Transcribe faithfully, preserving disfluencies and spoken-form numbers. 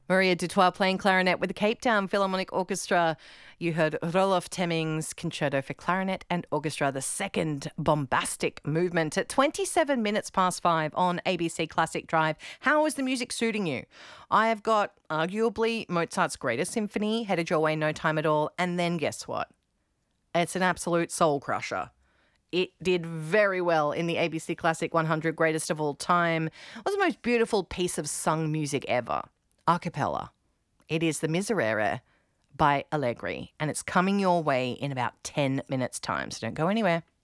Maria Dutoit playing clarinet with the Cape Town Philharmonic Orchestra. You heard Rolof Temming's Concerto for Clarinet and Orchestra, the second bombastic movement at twenty-seven minutes past five on A B C Classic Drive. How is the music suiting you? I have got arguably Mozart's Greatest Symphony headed your way, No Time at All. And then guess what? It's an absolute soul crusher. It did very well in the A B C Classic one hundred Greatest of All Time. It was the most beautiful piece of sung music ever. A cappella. It is the Miserere by Allegri, and it's coming your way in about ten minutes' time, so don't go anywhere.